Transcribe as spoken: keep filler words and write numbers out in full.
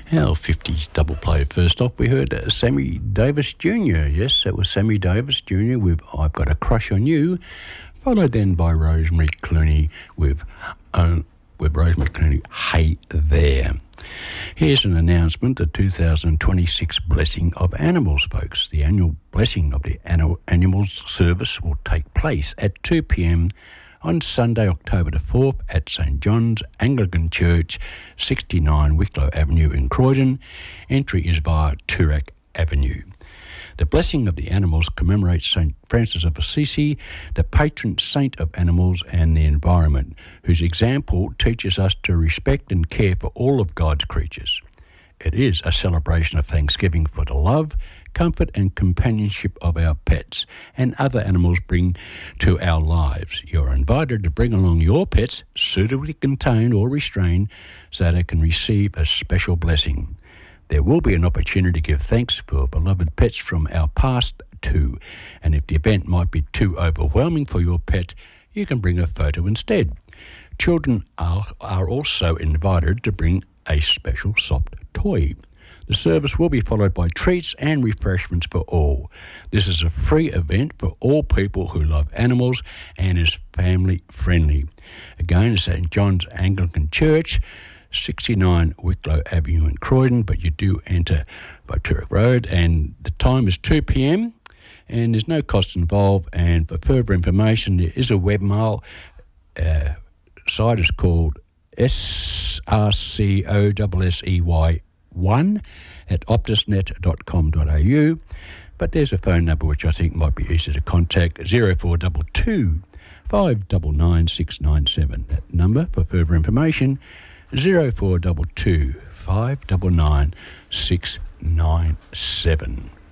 Our fifties double play. First off, we heard uh, Sammy Davis Junior Yes, that was Sammy Davis Junior with I've Got a Crush on You, followed then by Rosemary Clooney with, uh, with Rosemary Clooney, Hey There. Here's an announcement, the two thousand twenty-six Blessing of Animals, folks. The annual Blessing of the Animals service will take place at two p.m. on Sunday, October the fourth at St John's Anglican Church, sixty-nine Wicklow Avenue in Croydon. Entry is via Toorak Avenue. The Blessing of the Animals commemorates Saint Francis of Assisi, the patron saint of animals and the environment, whose example teaches us to respect and care for all of God's creatures. It is a celebration of thanksgiving for the love, comfort and companionship of our pets and other animals bring to our lives. You're invited to bring along your pets, suitably contained or restrained, so they can receive a special blessing. There will be an opportunity to give thanks for beloved pets from our past too, and if the event might be too overwhelming for your pet, you can bring a photo instead. Children are, are also invited to bring a special soft toy. The service will be followed by treats and refreshments for all. This is a free event for all people who love animals and is family friendly. Again, it's at John's Anglican Church, sixty-nine Wicklow Avenue in Croydon, but you do enter by Toorak Road, and the time is two p.m. and there's no cost involved. And for further information, there is a webmail uh, site is called S R C O S S E Y one at optusnet dot com dot a u, but there's a phone number which I think might be easy to contact, zero four two two, five nine nine, six nine seven. That number for further information, zero four two two, five nine nine, six nine seven.